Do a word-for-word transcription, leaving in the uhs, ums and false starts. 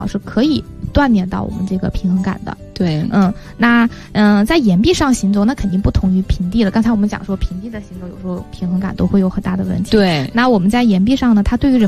是可以锻炼到我们这个平衡感的。 对， 嗯，那嗯、呃，在岩壁上行走，那肯定不同于平地了。刚才我们讲说，平地的行走有时候平衡感都会有很大的问题。 对， 那我们在岩壁上呢，它对于人